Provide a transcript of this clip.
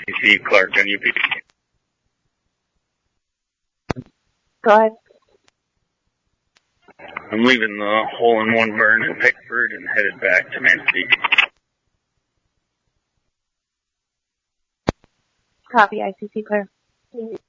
Steve Clark on UP. Go ahead. I'm leaving the hole-in-one burn in Pickford and headed back to Manistee. Copy, ICC clear.